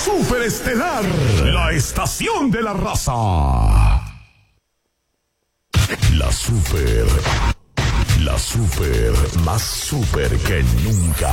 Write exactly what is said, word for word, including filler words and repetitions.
Superestelar, la estación de la raza. La super, la super, más super que nunca.